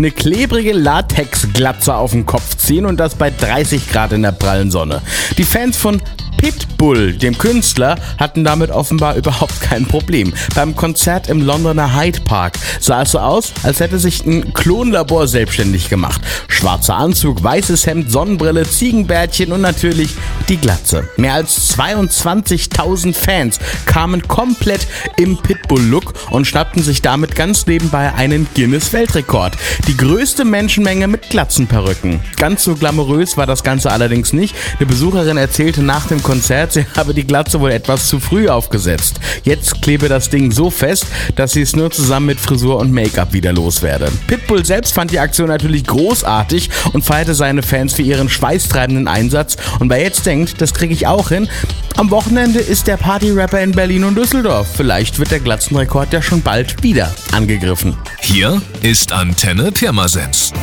eine klebrige Latexglatze auf den Kopf ziehen und das bei 30 Grad in der prallen Sonne. Die Fans von Pitbull, dem Künstler, hatten damit offenbar überhaupt kein Problem. Beim Konzert im Londoner Hyde Park sah es so aus, als hätte sich ein Klonlabor selbstständig gemacht. Schwarzer Anzug, weißes Hemd, Sonnenbrille, Ziegenbärtchen und natürlich die Glatze. Mehr als 22.000 Fans kamen komplett im Pitbull-Look und schnappten sich damit ganz nebenbei einen Guinness-Weltrekord. Die größte Menschenmenge mit Glatzenperücken. Ganz so glamourös war das Ganze allerdings nicht. Eine Besucherin erzählte nach dem Konzert, sie habe die Glatze wohl etwas zu früh aufgesetzt. Jetzt klebe das Ding so fest, dass sie es nur zusammen mit Frisur und Make-up wieder loswerde. Pitbull selbst fand die Aktion natürlich großartig und feierte seine Fans für ihren schweißtreibenden Einsatz. Und wer jetzt denkt, das kriege ich auch hin, am Wochenende ist der Party-Rapper in Berlin und Düsseldorf. Vielleicht wird der Glatzenrekord ja schon bald wieder angegriffen. Hier ist Antenne Pirmasens.